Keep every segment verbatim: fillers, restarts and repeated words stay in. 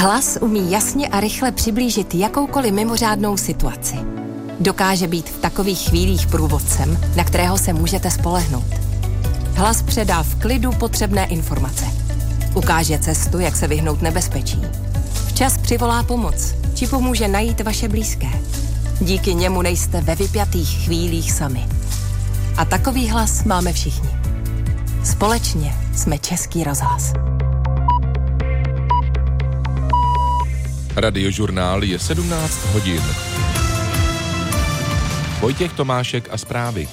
Hlas umí jasně a rychle přiblížit jakoukoliv mimořádnou situaci. Dokáže být v takových chvílích průvodcem, na kterého se můžete spolehnout. Hlas předá v klidu potřebné informace. Ukáže cestu, jak se vyhnout nebezpečí. Včas přivolá pomoc, či pomůže najít vaše blízké. Díky němu nejste ve vypjatých chvílích sami. A takový hlas máme všichni. Společně jsme Český rozhlas. Radiožurnál je sedmnáct hodin. Vojtěch Tomášek a zprávy.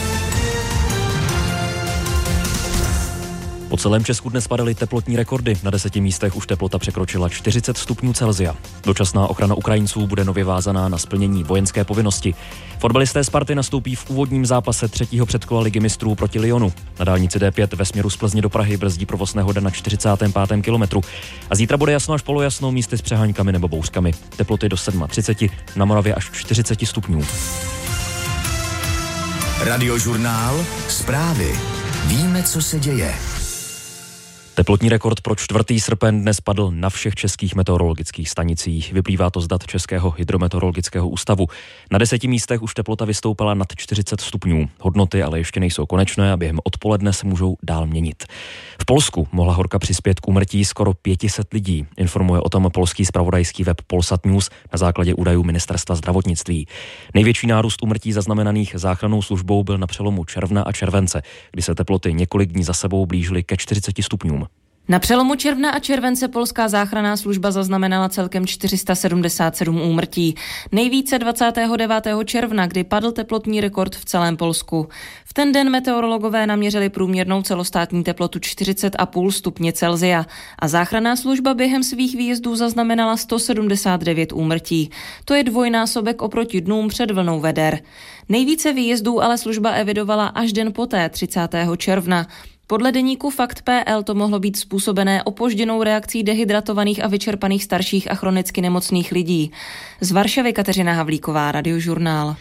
Po celém Česku dnes padaly teplotní rekordy. Na deseti místech už teplota překročila čtyřicet stupňů Celsia. Dočasná ochrana Ukrajinců bude nově vázaná na splnění vojenské povinnosti. Fotbalisté Sparty nastoupí v úvodním zápase třetího předkola Ligy mistrů proti Lyonu. Na dálnici D pět ve směru z Plzně do Prahy brzdí provoz nehoda na čtyřicátém pátém kilometru. A zítra bude jasno až polojasno, místy s přeháňkami nebo bouřkami. Teploty do třicet sedm, na Moravě až čtyřicet stupňů. Radiožurnál, zprávy. Víme, co se děje. Teplotní rekord pro čtvrtý srpen dnes padl na všech českých meteorologických stanicích. Vyplývá to z dat Českého hydrometeorologického ústavu. Na deseti místech už teplota vystoupala nad čtyřicet stupňů. Hodnoty ale ještě nejsou konečné a během odpoledne se můžou dál měnit. V Polsku mohla horka přispět k úmrtí skoro pět set lidí. Informuje o tom polský zpravodajský web Polsat News na základě údajů ministerstva zdravotnictví. Největší nárůst úmrtí zaznamenaných záchrannou službou byl na přelomu června a července, kdy se teploty několik dní za sebou blížily ke čtyřiceti stupňům. Na přelomu června a července polská záchranná služba zaznamenala celkem čtyři sta sedmdesát sedm úmrtí. Nejvíce dvacátého devátého června, kdy padl teplotní rekord v celém Polsku. V ten den meteorologové naměřili průměrnou celostátní teplotu čtyřicet celá pět stupně Celsia a záchranná služba během svých výjezdů zaznamenala sto sedmdesát devět úmrtí. To je dvojnásobek oproti dnům před vlnou veder. Nejvíce výjezdů ale služba evidovala až den poté, třicátého června. Podle deníku Fakt P L to mohlo být způsobené opožděnou reakcí dehydratovaných a vyčerpaných starších a chronicky nemocných lidí. Z Varšavy Kateřina Havlíková, Radiožurnál.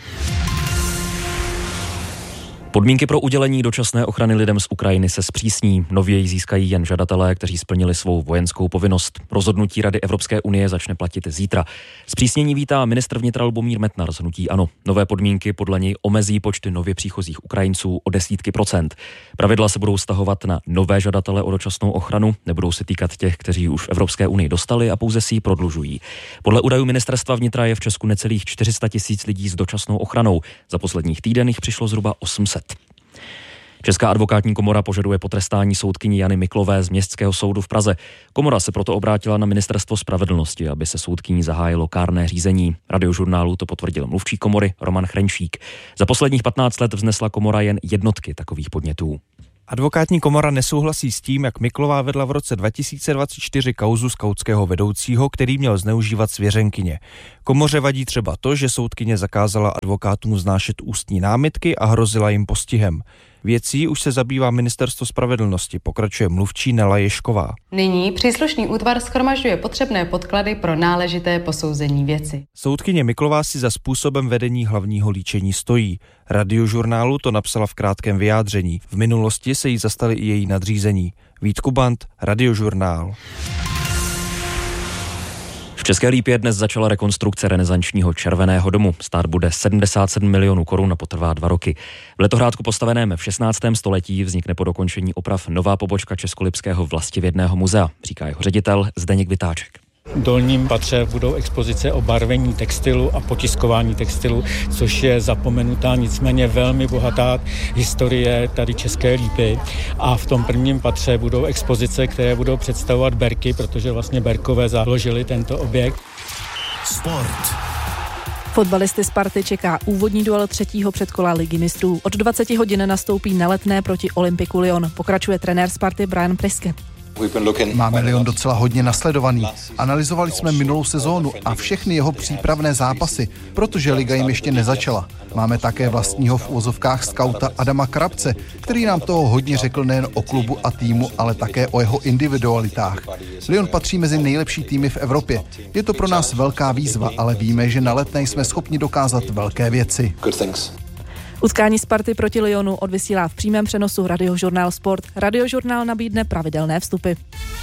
Podmínky pro udělení dočasné ochrany lidem z Ukrajiny se zpřísní. Nově ji získají jen žadatelé, kteří splnili svou vojenskou povinnost. Rozhodnutí Rady Evropské unie začne platit zítra. Zpřísnění vítá ministr vnitra Lubomír Metnar z hnutí ANO. Nové podmínky podle něj omezí počty nově příchozích Ukrajinců o desítky procent. Pravidla se budou vztahovat na nové žadatele o dočasnou ochranu, nebudou se týkat těch, kteří už v Evropské unii dostali a pouze si ji prodlužují. Podle údajů ministerstva vnitra je v Česku necelých čtyři sta tisíc lidí s dočasnou ochranou. Za posledních týden jich přišlo zhruba osm set. Česká advokátní komora požaduje potrestání soudkyni Jany Miklové z Městského soudu v Praze. Komora se proto obrátila na ministerstvo spravedlnosti, aby se soudkyní zahájilo kárné řízení. Radiožurnálu to potvrdil mluvčí komory Roman Chrenčík. Za posledních patnáct let vznesla komora jen jednotky takových podnětů. Advokátní komora nesouhlasí s tím, jak Miklová vedla v roce dva tisíce dvacet čtyři kauzu skautského vedoucího, který měl zneužívat svěřenkyně. Komoře vadí třeba to, že soudkyně zakázala advokátům vznášet ústní námitky a hrozila jim postihem. Věcí už se zabývá ministerstvo spravedlnosti, pokračuje mluvčí Nela Ješková. Nyní příslušný útvar shromažďuje potřebné podklady pro náležité posouzení věci. Soudkyně Miklová si za způsobem vedení hlavního líčení stojí. Radiožurnálu to napsala v krátkém vyjádření. V minulosti se jí zastali i její nadřízení. Vít Kubant, Radiožurnál. V České Lípě dnes začala rekonstrukce renesančního Červeného domu. Stát bude sedmdesát sedm milionů korun a potrvá dva roky. V letohrádku postaveném v šestnáctém století vznikne po dokončení oprav nová pobočka Českolipského vlastivědného muzea, říká jeho ředitel Zdeněk Vytáček. V dolním patře budou expozice o barvení textilu a potiskování textilu, což je zapomenutá, nicméně velmi bohatá historie tady České Lípy. A v tom prvním patře budou expozice, které budou představovat berky, protože vlastně berkové založili tento objekt. Sport. Fotbalisty Sparty čeká úvodní duel třetího předkola Ligy mistrů. Od dvacet hodin nastoupí na Letné proti Olympiku Lyon. Pokračuje trenér Sparty Brian Priske. Máme Lyon docela hodně nasledovaný. Analyzovali jsme minulou sezónu a všechny jeho přípravné zápasy, protože liga jim ještě nezačala. Máme také vlastního v uvozovkách skauta Adama Krabce, který nám toho hodně řekl nejen o klubu a týmu, ale také o jeho individualitách. Lyon patří mezi nejlepší týmy v Evropě. Je to pro nás velká výzva, ale víme, že na Letné jsme schopni dokázat velké věci. Utkání Sparty proti Lyonu odvysílá v přímém přenosu Radiožurnál Sport. Radiožurnál nabídne pravidelné vstupy.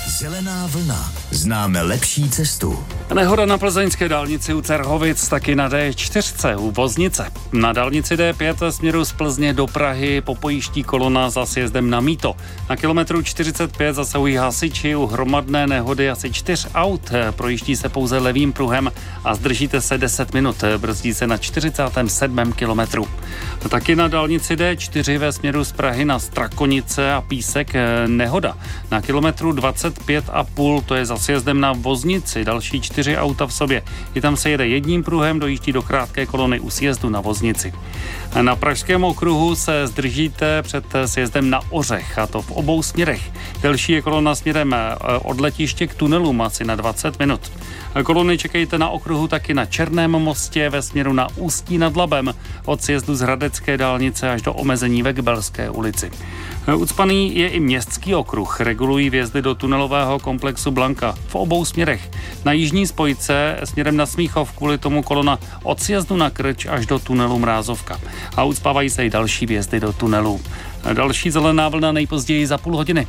Zelená vlna. Známe lepší cestu. Nehoda na plzeňské dálnici u Cerhovic, taky na D čtyři u Voznice. Na dálnici D pět směru z Plzně do Prahy popojíždí kolona za sjezdem na Mýto. Na kilometru čtyřicet pět zasahují hasiči u hromadné nehody asi čtyř aut. Projíždí se pouze levým pruhem a zdržíte se deset minut. Brzdí se na čtyřicátém sedmém kilometru. Taky na dálnici D čtyři ve směru z Prahy na Strakonice a Písek nehoda. Na kilometru dvacet pět a půl, to je za sjezdem na Voznici, další čtyři auta v sobě. I tam se jede jedním pruhem, dojíždí do krátké kolony u sjezdu na Voznici. Na Pražském okruhu se zdržíte před sjezdem na Ořech, a to v obou směrech. Delší je kolona směrem od letiště k tunelům asi na dvacet minut. Kolony čekejte na okruhu taky na Černém mostě ve směru na Ústí nad Labem od sjezdu z Hradecké dálnice až do omezení ve Kbelské ulici. Ucpaný je i městský okruh, regulují vjezdy do tunelového komplexu Blanka v obou směrech. Na jižní spojce směrem na Smíchov kvůli tomu kolona od sjezdu na Krč až do tunelu Mrázovka. A ucpávají se i další vjezdy do tunelu. Další zelená vlna nejpozději za půl hodiny.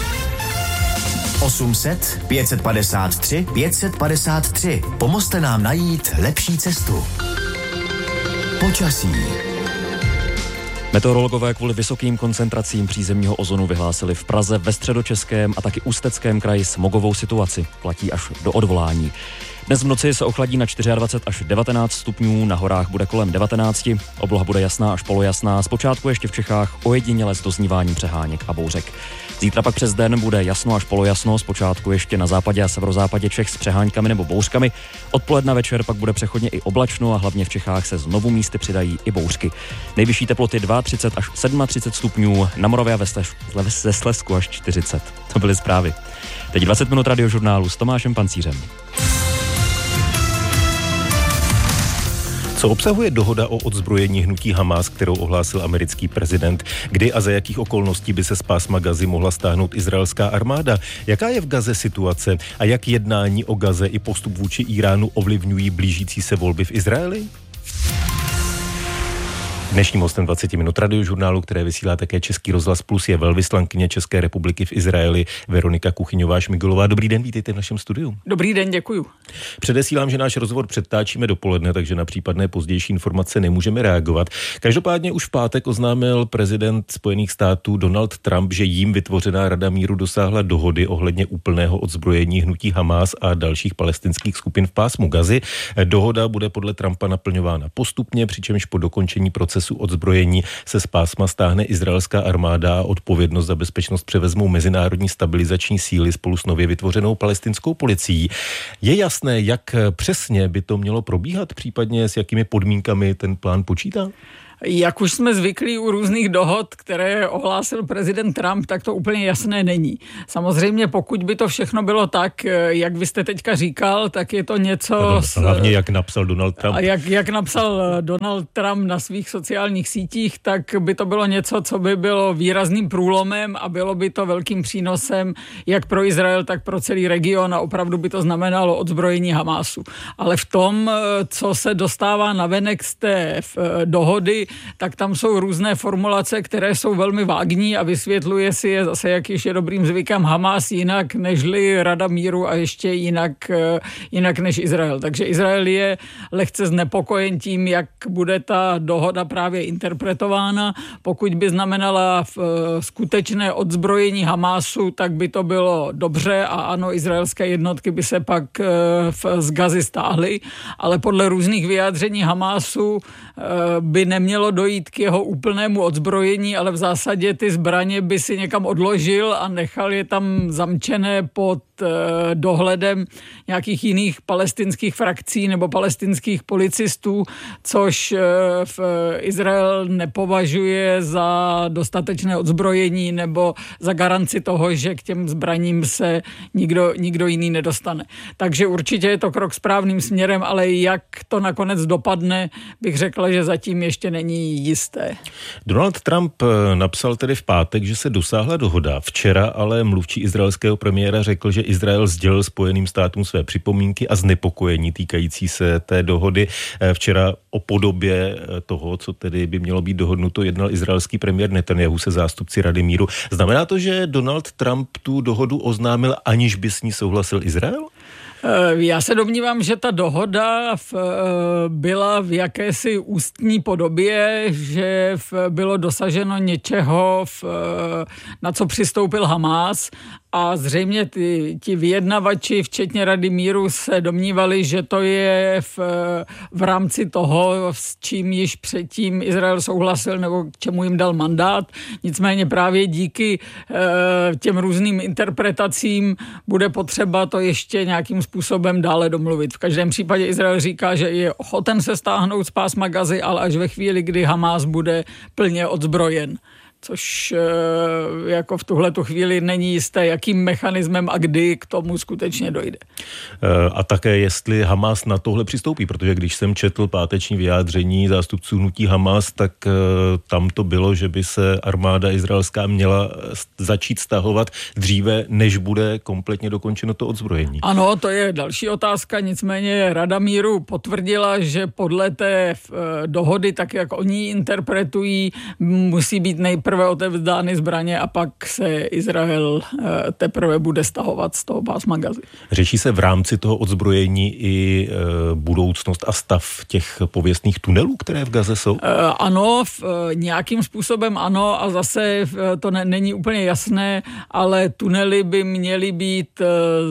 osm set pět set padesát tři pět set padesát tři. Pomozte nám najít lepší cestu. Počasí. Meteorologové kvůli vysokým koncentracím přízemního ozonu vyhlásili v Praze, ve Středočeském a taky Ústeckém kraji smogovou situaci. Platí až do odvolání. Dnes v noci se ochladí na dvacet čtyři až devatenáct stupňů, na horách bude kolem devatenáct, obloha bude jasná až polojasná, zpočátku ještě v Čechách ojediněle s dozníváním přeháněk a bouřek. Zítra pak přes den bude jasno až polojasno, zpočátku ještě na západě a severozápadě Čech s přeháňkami nebo bouřkami. Odpoledne večer pak bude přechodně i oblačno a hlavně v Čechách se znovu místy přidají i bouřky. Nejvyšší teploty třicet dva až třicet sedm stupňů, na Moravě a ve, Slez, ve Slezsku až čtyřicet. To byly zprávy. Teď dvacet minut radiožurnálu s Tomášem Pancířem. Co obsahuje dohoda o odzbrojení hnutí Hamás, kterou ohlásil americký prezident? Kdy a za jakých okolností by se z pásma Gazy mohla stáhnout izraelská armáda? Jaká je v Gaze situace a jak jednání o Gaze i postup vůči Iránu ovlivňují blížící se volby v Izraeli? Dnešním hostem dvacet minut radiožurnálu, které vysílá také Český rozhlas Plus, je velvyslankyně České republiky v Izraeli Veronika Kuchyňová-Šmigolová. Dobrý den, vítejte v našem studiu. Dobrý den, děkuju. Předesílám, že náš rozhovor předtáčíme dopoledne, takže na případné pozdější informace nemůžeme reagovat. Každopádně už v pátek oznámil prezident Spojených států Donald Trump, že jím vytvořená Rada míru dosáhla dohody ohledně úplného odzbrojení hnutí Hamás a dalších palestinských skupin v pásmu Gazy. Dohoda bude podle Trumpa naplňována postupně, přičemž po dokončení procesu odzbrojení se z pásma stáhne izraelská armáda a odpovědnost za bezpečnost převezmou mezinárodní stabilizační síly spolu s nově vytvořenou palestinskou policií. Je jasné, jak přesně by to mělo probíhat, případně s jakými podmínkami ten plán počítá? Jak už jsme zvyklí u různých dohod, které ohlásil prezident Trump, tak to úplně jasné není. Samozřejmě pokud by to všechno bylo tak, jak vy jste teďka říkal, tak je to něco... Pardon, s, hlavně jak napsal Donald Trump. A jak, jak napsal Donald Trump na svých sociálních sítích, tak by to bylo něco, co by bylo výrazným průlomem a bylo by to velkým přínosem jak pro Izrael, tak pro celý region a opravdu by to znamenalo odzbrojení Hamásu. Ale v tom, co se dostává navenek z té dohody, tak tam jsou různé formulace, které jsou velmi vágní a vysvětluje si je zase, jak již je dobrým zvykem, Hamás jinak nežli Rada míru a ještě jinak, jinak než Izrael. Takže Izrael je lehce znepokojen tím, jak bude ta dohoda právě interpretována. Pokud by znamenala v skutečné odzbrojení Hamásu, tak by to bylo dobře a ano, izraelské jednotky by se pak v, z Gazy stáhly, ale podle různých vyjádření Hamásu by nemělo dojít k jeho úplnému odzbrojení, ale v zásadě ty zbraně by si někam odložil a nechal je tam zamčené pod dohledem nějakých jiných palestinských frakcí nebo palestinských policistů, což v Izrael nepovažuje za dostatečné odzbrojení nebo za garanci toho, že k těm zbraním se nikdo, nikdo jiný nedostane. Takže určitě je to krok správným směrem, ale jak to nakonec dopadne, bych řekla, že zatím ještě není není jisté. Donald Trump napsal tedy v pátek, že se dosáhla dohoda. Včera ale mluvčí izraelského premiéra řekl, že Izrael sdělil Spojeným státům své připomínky a znepokojení týkající se té dohody. Včera o podobě toho, co tedy by mělo být dohodnuto, jednal izraelský premiér Netanyahu se zástupci Rady míru. Znamená to, že Donald Trump tu dohodu oznámil, aniž by s ní souhlasil Izrael? Já se domnívám, že ta dohoda v, byla v jakési ústní podobě, že v, bylo dosaženo něčeho, v, na co přistoupil Hamás, a zřejmě ty, ti vyjednavači, včetně Rady míru, se domnívali, že to je v, v rámci toho, s čím již předtím Izrael souhlasil nebo k čemu jim dal mandát. Nicméně právě díky e, těm různým interpretacím bude potřeba to ještě nějakým způsobem dále domluvit. V každém případě Izrael říká, že je ochoten se stáhnout z pásma Gazy, ale až ve chvíli, kdy Hamás bude plně odzbrojen. Což jako v tuhletu chvíli není jisté, jakým mechanismem a kdy k tomu skutečně dojde. A také jestli Hamás na tohle přistoupí, protože když jsem četl páteční vyjádření zástupců hnutí Hamás, tak tam to bylo, že by se armáda izraelská měla začít stahovat dříve, než bude kompletně dokončeno to odzbrojení. Ano, to je další otázka, nicméně Rada míru potvrdila, že podle té dohody, tak jak oni interpretují, musí být nejprve prvé otevzdány zbraně a pak se Izrael teprve bude stahovat z toho pásma Gazy. Řeší se v rámci toho odzbrojení i e, budoucnost a stav těch pověstných tunelů, které v Gaze jsou? E, ano, v, nějakým způsobem ano, a zase to ne, není úplně jasné, ale tunely by měly být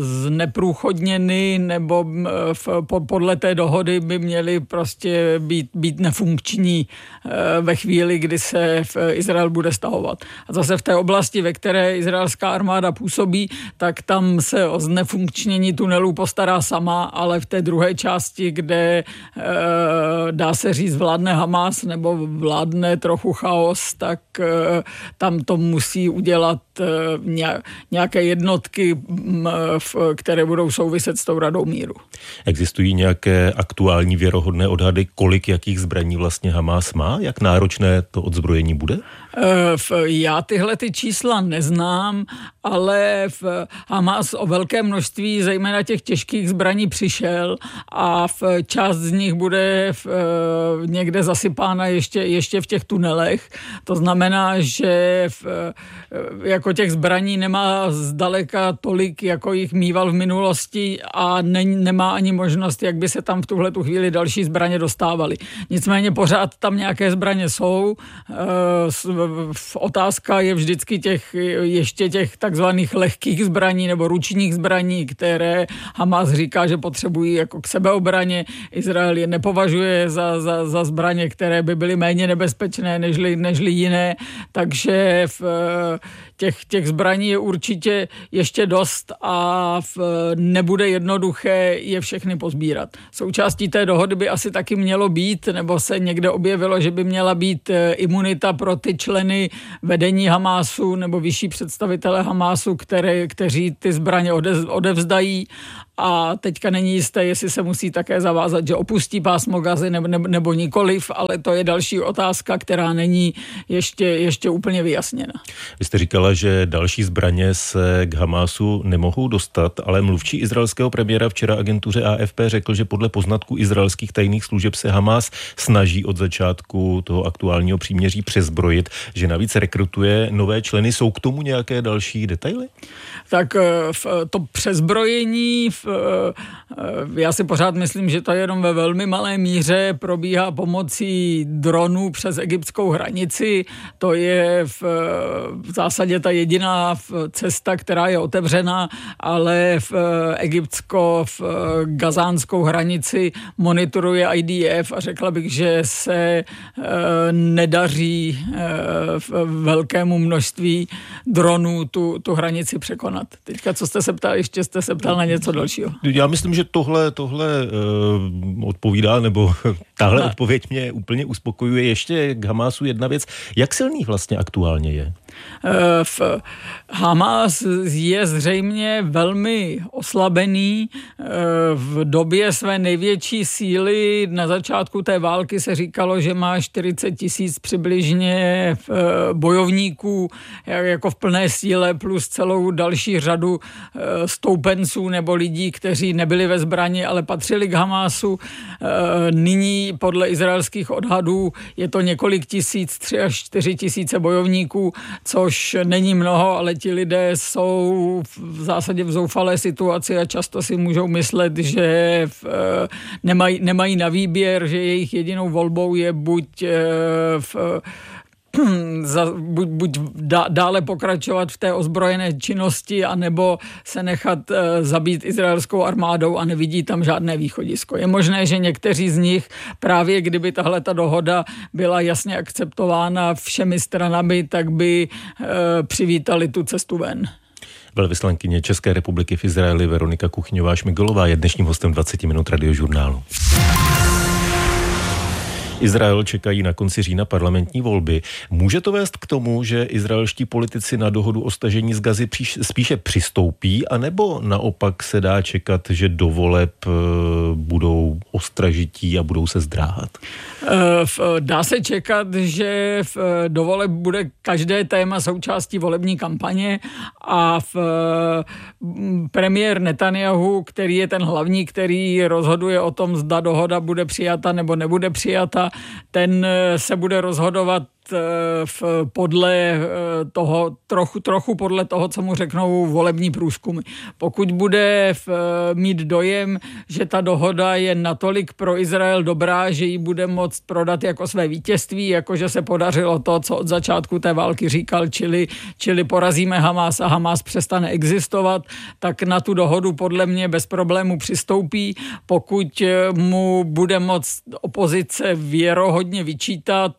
zneprůchodněny nebo v, podle té dohody by měly prostě být, být nefunkční ve chvíli, kdy se v Izrael bude stahovat. A zase v té oblasti, ve které izraelská armáda působí, tak tam se o znefunkčnění tunelů postará sama, ale v té druhé části, kde e, dá se říct vládne Hamás nebo vládne trochu chaos, tak e, tam to musí udělat e, nějaké jednotky, m, v, které budou souviset s tou Radou míru. Existují nějaké aktuální věrohodné odhady, kolik jakých zbraní vlastně Hamás má? Jak náročné to odzbrojení bude? Já tyhle ty čísla neznám, ale v Hamás o velké množství, zejména těch těžkých zbraní, přišel a v část z nich bude v, někde zasypána ještě, ještě v těch tunelech. To znamená, že v, jako těch zbraní nemá zdaleka tolik, jako jich mýval v minulosti a ne, nemá ani možnost, jak by se tam v tuhle tu chvíli další zbraně dostávaly. Nicméně pořád tam nějaké zbraně jsou. Otázka je vždycky těch, ještě těch takzvaných lehkých zbraní nebo ručních zbraní, které Hamás říká, že potřebují jako k sebeobraně. Izrael je nepovažuje za, za, za zbraně, které by byly méně nebezpečné nežli, nežli jiné, takže v těch, těch zbraní je určitě ještě dost a v, nebude jednoduché je všechny pozbírat. Součástí té dohody by asi taky mělo být, nebo se někde objevilo, že by měla být imunita pro ty členy vedení Hamásu nebo vyšší představitele Hamásu, které, kteří ty zbraně odevzdají. A teďka není jisté, jestli se musí také zavázat, že opustí pásmo Gazy nebo, nebo, nebo nikoliv, ale to je další otázka, která není ještě, ještě úplně vyjasněna. Vy jste říkala, že další zbraně se k Hamásu nemohou dostat, ale mluvčí izraelského premiéra včera agentuře A F P řekl, že podle poznatků izraelských tajných služeb se Hamás snaží od začátku toho aktuálního příměří přezbrojit, že navíc rekrutuje nové členy. Jsou k tomu nějaké další detaily? Tak to přezbrojení, já si pořád myslím, že to jenom ve velmi malé míře probíhá pomocí dronů přes egyptskou hranici. To je v, v zásadě ta jediná cesta, která je otevřena, ale v egyptsko, v gazánskou hranici monitoruje I D F a řekla bych, že se nedaří v velkému množství dronů tu, tu hranici překonat. Teďka, co jste se ptal, ještě jste se ptal na něco dalšího. Já myslím, že tohle, tohle uh, odpovídá, nebo tahle odpověď mě úplně uspokojuje. Ještě k Hamásu jedna věc. Jak silný vlastně aktuálně je? V Hamas je zřejmě velmi oslabený. V době své největší síly na začátku té války se říkalo, že má čtyřicet tisíc přibližně bojovníků jako v plné síle plus celou další řadu stoupenců nebo lidí, kteří nebyli ve zbrani, ale patřili k Hamasu. Nyní podle izraelských odhadů je to několik tisíc, tři až čtyři tisíce bojovníků, což není mnoho, ale ti lidé jsou v zásadě v zoufalé situaci a často si můžou myslet, že v, nemají, nemají na výběr, že jejich jedinou volbou je buď v Za, buď, buď dále pokračovat v té ozbrojené činnosti, anebo se nechat e, zabít izraelskou armádou a nevidí tam žádné východisko. Je možné, že někteří z nich právě kdyby tahle ta dohoda byla jasně akceptována všemi stranami, tak by e, přivítali tu cestu ven. Velvyslankyně České republiky v Izraeli Veronika Kuchyňová-Šmigelová je dnešním hostem dvacet minut radiožurnálu. Izrael čekají na konci října parlamentní volby. Může to vést k tomu, že izraelští politici na dohodu o stažení z Gazy spíše přistoupí, anebo naopak se dá čekat, že do voleb budou ostražití a budou se zdráhat? Dá se čekat, že do voleb bude každé téma součástí volební kampaně a v premiér Netanyahu, který je ten hlavní, který rozhoduje o tom, zda dohoda bude přijata nebo nebude přijata, ten se bude rozhodovat v, podle toho, trochu, trochu podle toho, co mu řeknou volební průzkumy. Pokud bude v, mít dojem, že ta dohoda je natolik pro Izrael dobrá, že ji bude moct prodat jako své vítězství, jako že se podařilo to, co od začátku té války říkal, čili, čili porazíme Hamas a Hamas přestane existovat, tak na tu dohodu podle mě bez problému přistoupí. Pokud mu bude moct opozice věrohodně vyčítat,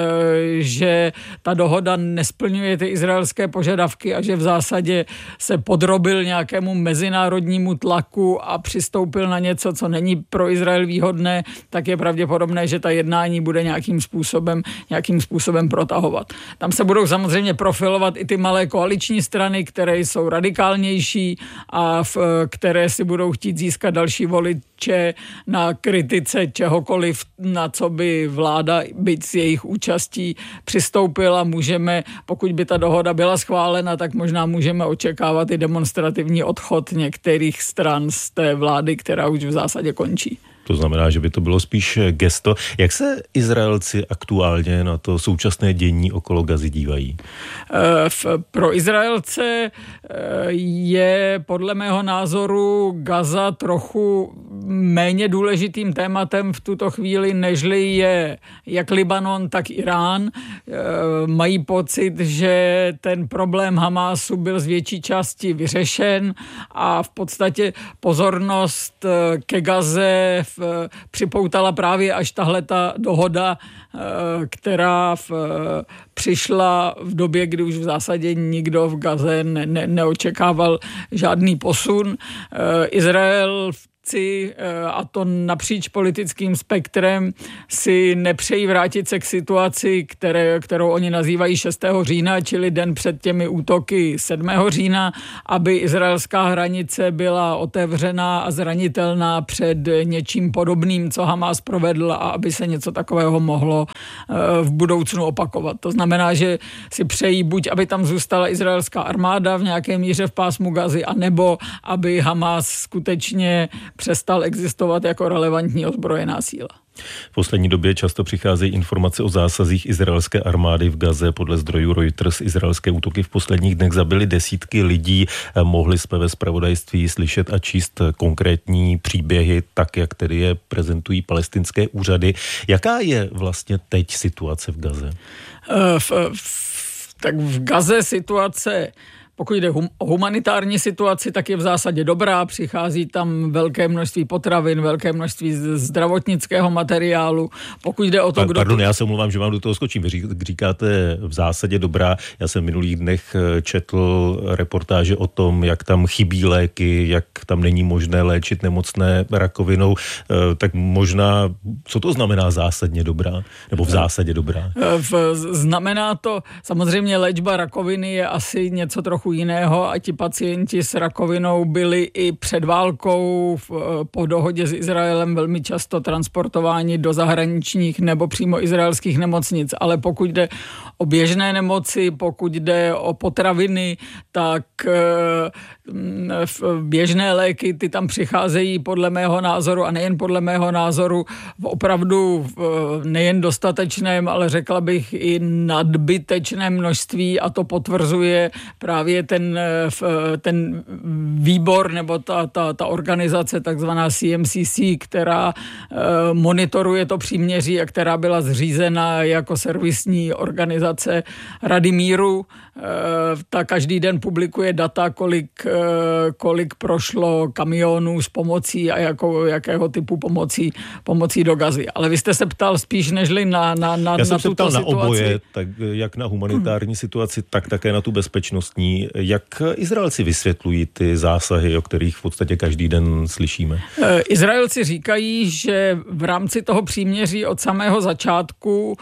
že ta dohoda nesplňuje ty izraelské požadavky a že v zásadě se podrobil nějakému mezinárodnímu tlaku a přistoupil na něco, co není pro Izrael výhodné, tak je pravděpodobné, že ta jednání bude nějakým způsobem, nějakým způsobem protahovat. Tam se budou samozřejmě profilovat i ty malé koaliční strany, které jsou radikálnější a v, které si budou chtít získat další voliče na kritice čehokoliv, na co by vláda, byť s jejich účastí, přistoupila. Můžeme, pokud by ta dohoda byla schválena, tak možná můžeme očekávat i demonstrativní odchod některých stran z té vlády, která už v zásadě končí. To znamená, že by to bylo spíš gesto. Jak se Izraelci aktuálně na to současné dění okolo Gazy dívají? Pro Izraelce je podle mého názoru Gaza trochu méně důležitým tématem v tuto chvíli, nežli je jak Libanon, tak Irán. Mají pocit, že ten problém Hamásu byl z větší části vyřešen a v podstatě pozornost ke Gaze připoutala právě až tahle ta dohoda, která v, přišla v době, kdy už v zásadě nikdo v Gaze ne, ne, neočekával žádný posun. Izrael a to napříč politickým spektrem si nepřejí vrátit se k situaci, které, kterou oni nazývají šestého října, čili den před těmi útoky sedmého října, aby izraelská hranice byla otevřená a zranitelná před něčím podobným, co Hamas provedl, a aby se něco takového mohlo v budoucnu opakovat. To znamená, že si přejí buď, aby tam zůstala izraelská armáda v nějaké míře v pásmu Gazy, anebo aby Hamas skutečně přestal existovat jako relevantní ozbrojená síla. V poslední době často přicházejí informace o zásazích izraelské armády v Gaze. Podle zdrojů Reuters izraelské útoky v posledních dnech zabily desítky lidí. Mohli jsme ve zpravodajství slyšet a číst konkrétní příběhy, tak jak tedy je prezentují palestinské úřady. Jaká je vlastně teď situace v Gaze? V, v, tak v Gaze situace Pokud jde hum, o humanitární situaci, tak je v zásadě dobrá. Přichází tam velké množství potravin, velké množství zdravotnického materiálu. Pokud jde o to, pa, kdo... Pardon, já se omlouvám, že vám do toho skočím. Vy říkáte v zásadě dobrá. Já jsem v minulých dnech četl reportáže o tom, jak tam chybí léky, jak tam není možné léčit nemocné rakovinou. Tak možná, co to znamená zásadně dobrá? Nebo v zásadě dobrá? V, znamená to, samozřejmě léčba rakoviny je asi něco trochu jiného a ti pacienti s rakovinou byli i před válkou v, po dohodě s Izraelem velmi často transportováni do zahraničních nebo přímo izraelských nemocnic. Ale pokud jde o běžné nemoci, pokud jde o potraviny, tak v běžné léky ty tam přicházejí podle mého názoru a nejen podle mého názoru v opravdu nejen dostatečném, ale řekla bych i nadbytečné množství a to potvrzuje právě ten, ten výbor nebo ta, ta, ta organizace takzvaná C M C C, která monitoruje to příměří a která byla zřízena jako servisní organizace Rady míru. Ta každý den publikuje data, kolik, kolik prošlo kamionů s pomocí a jako, jakého typu pomocí, pomocí do Gazy. Ale vy jste se ptal spíš nežli na, na, na, Já jsem na se tuto ptal situaci. na oboje, tak jak na humanitární hmm. situaci, tak také na tu bezpečnostní. Jak Izraelci vysvětlují ty zásahy, o kterých v podstatě každý den slyšíme? Izraelci říkají, že v rámci toho příměří od samého začátku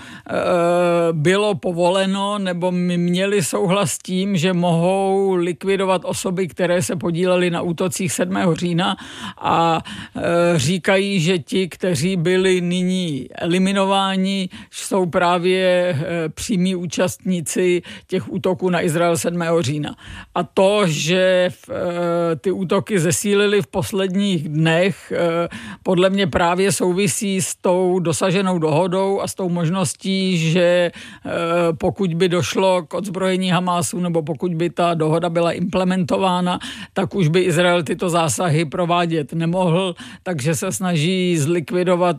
bylo povoleno nebo měli souhlas s tím, že mohou likvidovat osoby, které se podílely na útocích sedmého října a říkají, že ti, kteří byli nyní eliminováni, jsou právě přímí účastníci těch útoků na Izrael sedmého října. A to, že ty útoky zesílily v posledních dnech, podle mě právě souvisí s tou dosaženou dohodou a s tou možností, že pokud by došlo k odzbrojení Hamásu nebo pokud by ta dohoda byla implementována, tak už by Izrael tyto zásahy provádět nemohl, takže se snaží zlikvidovat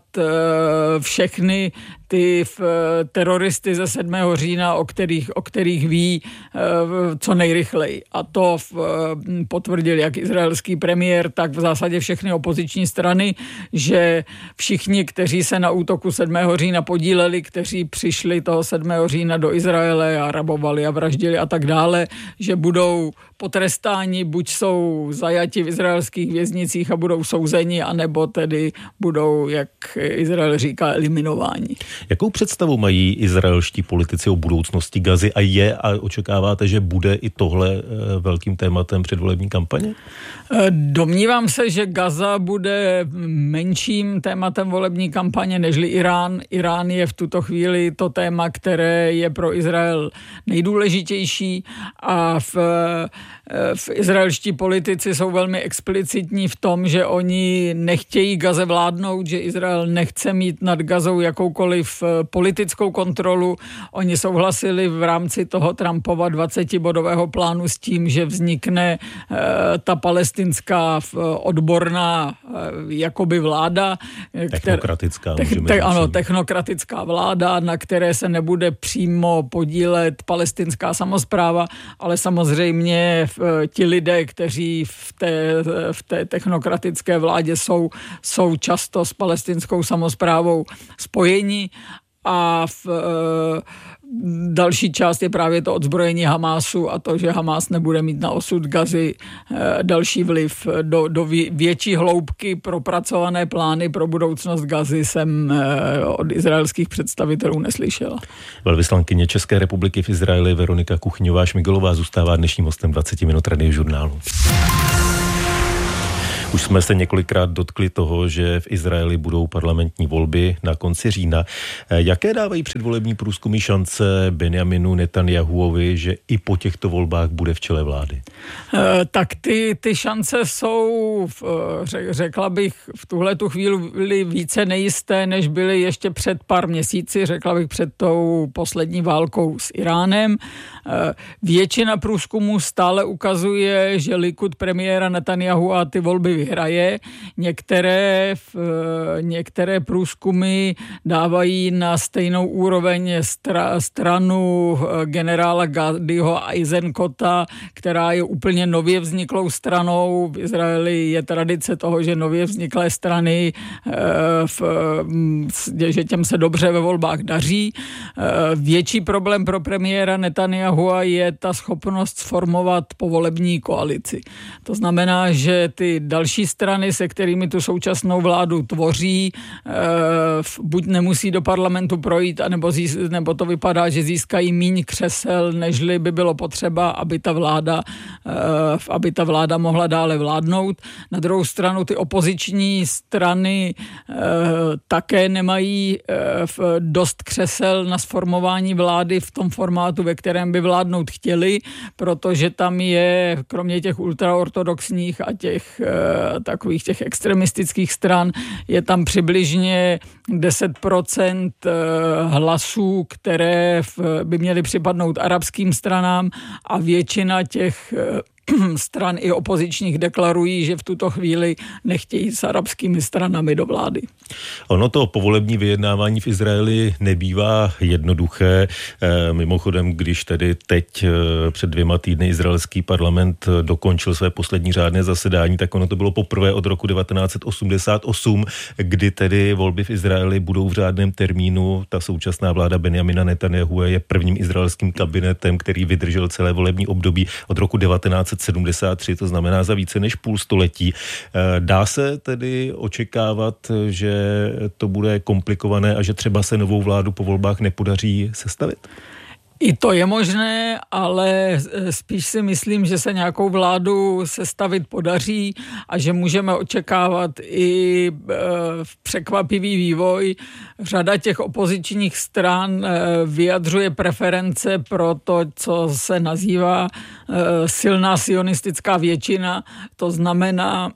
všechny ty teroristy ze sedmého října, o kterých, o kterých ví co nejrychleji. A to potvrdil jak izraelský premiér, tak v zásadě všechny opoziční strany, že všichni, kteří se na útoku sedmého října podíleli, kteří přišli toho sedmého října do Izraele a rabovali a vraždili a tak dále, že budou potrestáni, buď jsou zajati v izraelských věznicích a budou souzeni, anebo tedy budou, jak Izrael říká, eliminováni. Jakou představu mají izraelští politici o budoucnosti Gazy a je a očekáváte, že bude i tohle velkým tématem předvolební kampaně? Domnívám se, že Gaza bude menším tématem volební kampaně nežli Irán. Irán je v tuto chvíli to téma, které je pro Izrael nejdůležitější a v, v izraelští politici jsou velmi explicitní v tom, že oni nechtějí Gaze vládnout, že Izrael nechce mít nad Gazou jakoukoliv politickou kontrolu. Oni souhlasili v rámci toho Trumpova dvacetibodového plánu s tím, že vznikne ta palestinská odborná jakoby vláda. Technokratická. Te, te, ano, technokratická vláda, na které se nebude přímo podílet palestinská samospráva, ale samozřejmě ti lidé, kteří v té, v té technokratické vládě jsou, jsou často s palestinskou samosprávou spojeni a v, další část je právě to odzbrojení Hamásu a to, že Hamás nebude mít na osud Gazy další vliv. Do, do větší hloubky propracované plány pro budoucnost Gazy jsem od izraelských představitelů neslyšela. Velvyslankyně České republiky v Izraeli Veronika Kuchňová-Šmigelová zůstává dnešním hostem dvacet minut Radiožurnálu. Už jsme se několikrát dotkli toho, že v Izraeli budou parlamentní volby na konci října. Jaké dávají předvolební průzkumy šance Benjaminu Netanjahuovi, že i po těchto volbách bude v čele vlády? Tak ty, ty šance jsou, řekla bych, v tuhle tu chvíli více nejisté, než byly ještě před pár měsíci, řekla bych před tou poslední válkou s Iránem. Většina průzkumů stále ukazuje, že Likud premiéra Netanjahua ty volby vyhraje. Některé, některé průzkumy dávají na stejnou úroveň stra, stranu generála Gadiho a Eisenkota, která je úplně nově vzniklou stranou. V Izraeli je tradice toho, že nově vzniklé strany, v, že těm se dobře ve volbách daří. Větší problém pro premiéra Netanyahua je ta schopnost sformovat povolební koalici. To znamená, že ty další strany, se kterými tu současnou vládu tvoří, buď nemusí do parlamentu projít, anebo, zís, nebo to vypadá, že získají míň křesel, nežli by bylo potřeba, aby ta vláda, aby ta vláda mohla dále vládnout. Na druhou stranu ty opoziční strany také nemají dost křesel na sformování vlády v tom formátu, ve kterém by vládnout chtěli, protože tam je, kromě těch ultraortodoxních a těch takových těch extremistických stran, je tam přibližně deset procent hlasů, které by měly připadnout arabským stranám a většina těch stran i opozičních deklarují, že v tuto chvíli nechtějí s arabskými stranami do vlády. Ono to povolební vyjednávání v Izraeli nebývá jednoduché. Mimochodem, když tedy teď před dvěma týdny izraelský parlament dokončil své poslední řádné zasedání, tak ono to bylo poprvé od roku devatenáct set osmdesát osm, kdy tedy volby v Izraeli budou v řádném termínu. Ta současná vláda Benjamina Netanyahua je prvním izraelským kabinetem, který vydržel celé volební období od roku devatenáct set sedmdesát tři, to znamená za více než půl století. Dá se tedy očekávat, že to bude komplikované a že třeba se novou vládu po volbách nepodaří sestavit? I to je možné, ale spíš si myslím, že se nějakou vládu sestavit podaří a že můžeme očekávat i překvapivý vývoj. Řada těch opozičních stran vyjadřuje preference pro to, co se nazývá silná sionistická většina. To znamená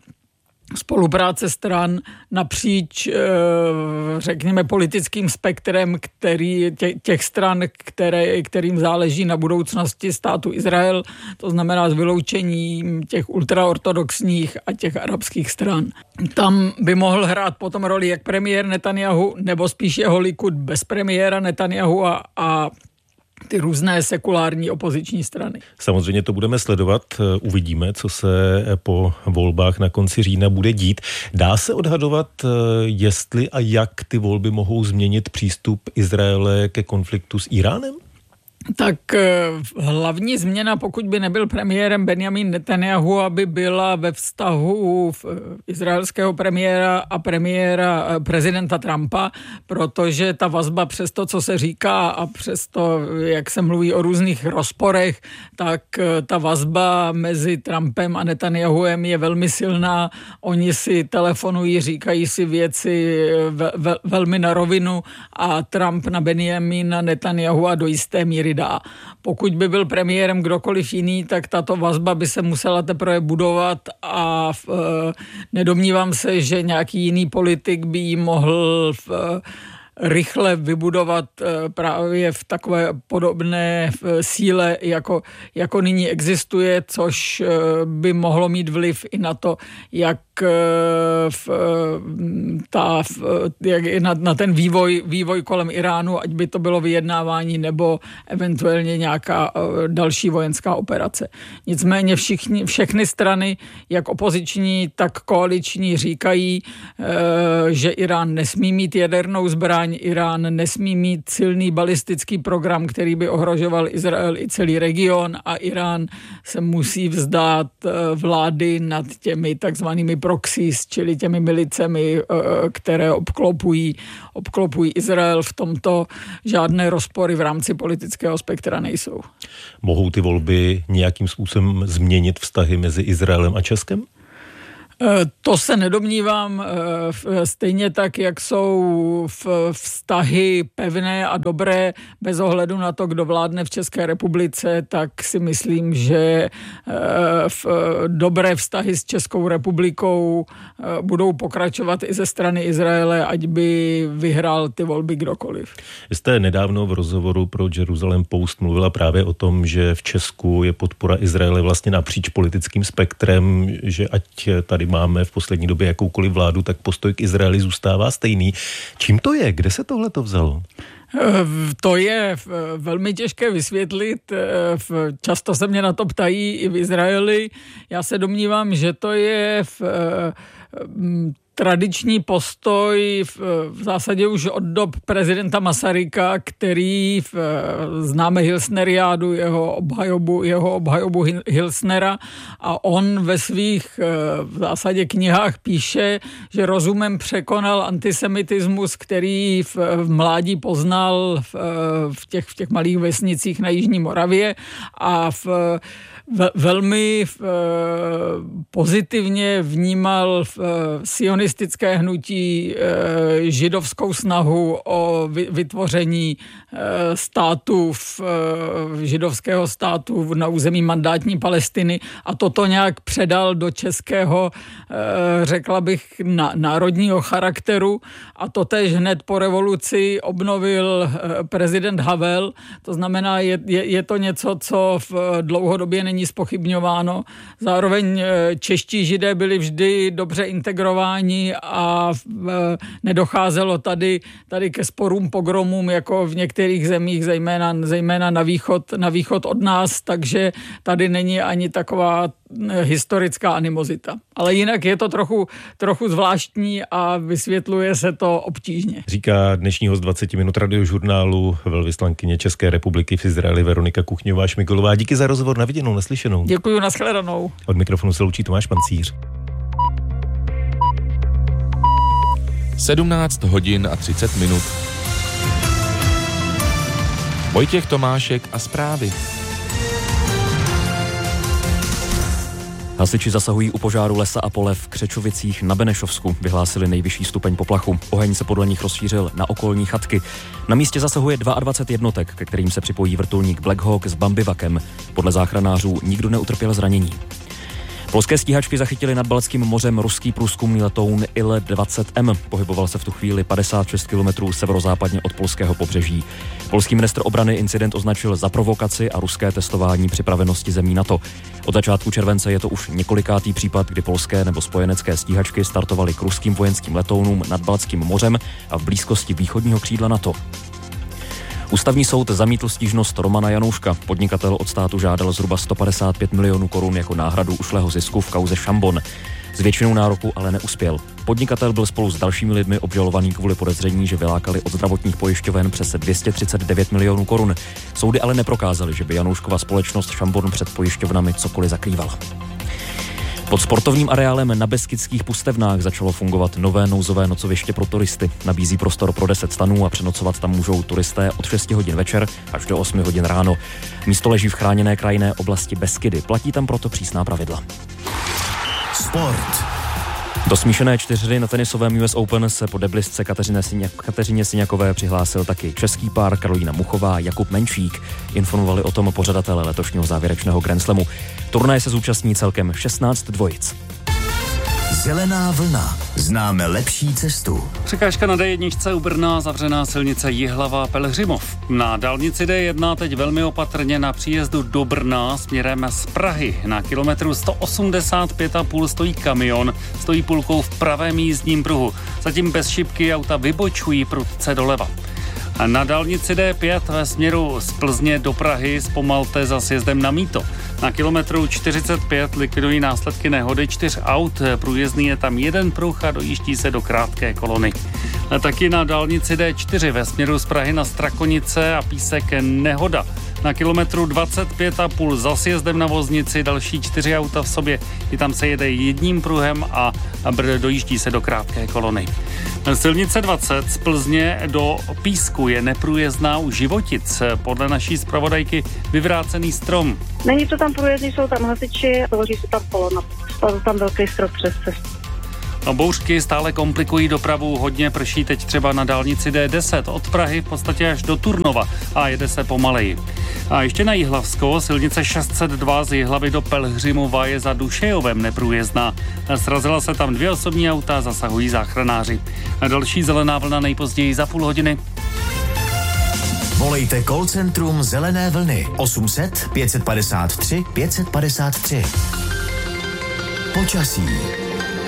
spolupráce stran napříč, řekněme, politickým spektrem, který, těch stran, které, kterým záleží na budoucnosti státu Izrael, to znamená s vyloučením těch ultraortodoxních a těch arabských stran. Tam by mohl hrát potom roli jak premiér Netanyahu, nebo spíš jeho Likud bez premiéra Netanyahu a, a ty různé sekulární opoziční strany. Samozřejmě to budeme sledovat, uvidíme, co se po volbách na konci října bude dít. Dá se odhadovat, jestli a jak ty volby mohou změnit přístup Izraele ke konfliktu s Iránem? Tak hlavní změna, pokud by nebyl premiérem Benjamin Netanyahu, aby byla ve vztahu izraelského premiéra a premiéra prezidenta Trumpa, protože ta vazba přes to, co se říká a přes to, jak se mluví o různých rozporech, tak ta vazba mezi Trumpem a Netanyahuem je velmi silná. Oni si telefonují, říkají si věci ve, ve, velmi na rovinu a Trump na Benjamina Netanyahua do jisté míry dá. Pokud by byl premiérem kdokoliv jiný, tak tato vazba by se musela teprve budovat a v, e, nedomnívám se, že nějaký jiný politik by ji mohl v, rychle vybudovat právě v takové podobné síle, jako, jako nyní existuje, což by mohlo mít vliv i na to, jak v, ta, v, jak na, na ten vývoj, vývoj kolem Iránu, ať by to bylo vyjednávání nebo eventuálně nějaká další vojenská operace. Nicméně všichni, všechny strany, jak opoziční, tak koaliční, říkají, že Irán nesmí mít jadernou zbraň, Irán nesmí mít silný balistický program, který by ohrožoval Izrael i celý region a Irán se musí vzdát vlády nad těmi takzvanými proxies, čili těmi milicemi, které obklopují, obklopují Izrael. V tomto žádné rozpory v rámci politického spektra nejsou. Mohou ty volby nějakým způsobem změnit vztahy mezi Izraelem a Českem? To se nedomnívám, stejně tak, jak jsou vztahy pevné a dobré bez ohledu na to, kdo vládne v České republice, tak si myslím, že v dobré vztahy s Českou republikou budou pokračovat i ze strany Izraele, ať by vyhrál ty volby kdokoliv. Jste nedávno v rozhovoru pro Jerusalem Post mluvila právě o tom, že v Česku je podpora Izraele vlastně napříč politickým spektrem, že ať tady tady máme v poslední době jakoukoliv vládu, tak postoj k Izraeli zůstává stejný. Čím to je? Kde se tohle to vzalo? To je velmi těžké vysvětlit. Často se mě na to ptají i v Izraeli. Já se domnívám, že to je v tradiční postoj v, v zásadě už od dob prezidenta Masaryka, který v, známe Hilsneriádu, jeho obhajobu, jeho obhajobu Hilsnera, a on ve svých v zásadě knihách píše, že rozumem překonal antisemitismus, který v, v mládí poznal v, v, těch, v těch malých vesnicích na Jižní Moravě, a v velmi v, pozitivně vnímal v, sionistické hnutí, židovskou snahu o vytvoření státu, v, židovského státu na území mandátní Palestiny, a toto nějak předal do českého, řekla bych, národního charakteru, a to též hned po revoluci obnovil prezident Havel. To znamená, je, je, je to něco, co v dlouhodobě není zpochybňováno. Zároveň čeští Židé byli vždy dobře integrováni a nedocházelo tady, tady ke sporům, pogromům, jako v některých zemích, zejména, zejména na východ, na východ od nás, takže tady není ani taková historická animozita. Ale jinak je to trochu, trochu zvláštní a vysvětluje se to obtížně. Říká dnešní host dvacet minut radiožurnálu velvyslankyně České republiky v Izraeli Veronika Kuchňová-Šmiglová. Díky za rozhovor, na viděnou, naslyšenou. Děkuju, nashledanou. Od mikrofonu se loučí Tomáš Pancíř. sedmnáct hodin a třicet minut. Vojtěch Tomášek a zprávy. Hasiči zasahují u požáru lesa a pole v Křečovicích na Benešovsku. Vyhlásili nejvyšší stupeň poplachu. Oheň se podle nich rozšířil na okolní chatky. Na místě zasahuje dvacet dva jednotek, ke kterým se připojí vrtulník Black Hawk s Bambivakem. Podle záchranářů nikdo neutrpěl zranění. Polské stíhačky zachytily nad Baltským mořem ruský průzkumný letoun I L dvacet M. Pohyboval se v tu chvíli padesát šest kilometrů severozápadně od polského pobřeží. Polský ministr obrany incident označil za provokaci a ruské testování připravenosti zemí NATO. Od začátku července je to už několikátý případ, kdy polské nebo spojenecké stíhačky startovaly k ruským vojenským letounům nad Baltským mořem a v blízkosti východního křídla NATO. Ústavní soud zamítl stížnost Romana Janouška. Podnikatel od státu žádal zhruba sto padesát pět milionů korun jako náhradu ušlého zisku v kauze Šambon. S většinou nároku ale neuspěl. Podnikatel byl spolu s dalšími lidmi obžalovaný kvůli podezření, že vylákali od zdravotních pojišťoven přes dvě stě třicet devět milionů korun. Soudy ale neprokázaly, že by Janouškova společnost Šambon před pojišťovnami cokoliv zakrývala. Pod sportovním areálem na Beskydských Pustevnách začalo fungovat nové nouzové nocoviště pro turisty. Nabízí prostor pro deset stanů a přenocovat tam můžou turisté od šesti hodin večer až do osmi hodin ráno. Místo leží v chráněné krajinné oblasti Beskydy. Platí tam proto přísná pravidla. Sport. Do smíšené čtyřhry na tenisovém U S Open se po deblistce Kateřině, Syňak, Kateřině Syňakové přihlásil taky český pár Karolína Muchová a Jakub Menšík. Informovali o tom pořadatelé letošního závěrečného Grand Slamu. Turnaje se zúčastní celkem šestnáct dvojic. Zelená vlna. Známe lepší cestu. Překážka na D jedna u Brna, zavřená silnice Jihlava Pelhřimov. Na dálnici D jedna teď velmi opatrně na příjezdu do Brna směrem z Prahy. Na kilometru sto osmdesát pět a půl stojí kamion, stojí půlkou v pravém jízdním pruhu. Zatím bez šipky auta vybočují prudce doleva. A na dálnici D pět ve směru z Plzně do Prahy zpomalte za sjezdem na Mýto. Na kilometru čtyřicet pět likvidují následky nehody čtyř aut. Průjezdný je tam jeden pruh a dojíždí se do krátké kolony. A taky na dálnici D čtyři ve směru z Prahy na Strakonice a Písek nehoda. Na kilometru dvacet pět a půl za sjezdem na Voznici další čtyři auta v sobě. I tam se jede jedním pruhem a dojíždí se do krátké kolony. Silnice dvacet z Plzně do Písku je neprůjezdná u Životic. Podle naší zpravodajky vyvrácený strom. Není to tam průjezdný, jsou tam hasiči, tvoří se tam kolona. Spadl tam velký strop přes cestu. No, bouřky stále komplikují dopravu, hodně prší teď třeba na dálnici D deset od Prahy v podstatě až do Turnova a jede se pomaleji. A ještě na Jihlavsko, silnice šest set dva z Jihlavy do Pelhřimova je za Dušejovem neprůjezdná. Srazila se tam dvě osobní auta, zasahují záchranáři. A další zelená vlna nejpozději za půl hodiny. Volejte call centrum Zelené vlny osm set pět set padesát tři pět set padesát tři. Počasí.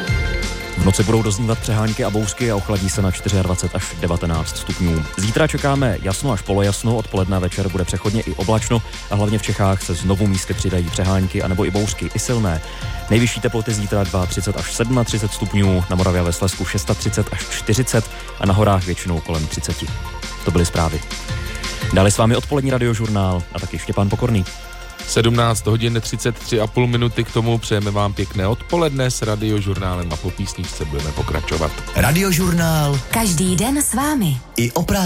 V noci budou doznívat přehánky a bouřky a ochladí se na dvacet čtyři až devatenáct stupňů. Zítra čekáme jasno až polojasno, odpoledne večer bude přechodně i oblačno a hlavně v Čechách se znovu místy přidají přehánky anebo i bouřky, i silné. Nejvyšší teploty zítra třicet dva až třicet sedm stupňů, na Moravě a ve Slezsku třicet šest až čtyřicet a na horách většinou kolem třicet. To byly zprávy. Dále s vámi odpolední radiožurnál a taky Štěpán Pokorný. sedmnáct hodin třicet tři a půl minuty k tomu přejeme vám pěkné odpoledne s radiožurnálem a po písničce budeme pokračovat. Radiožurnál. Každý den s vámi. I o práci.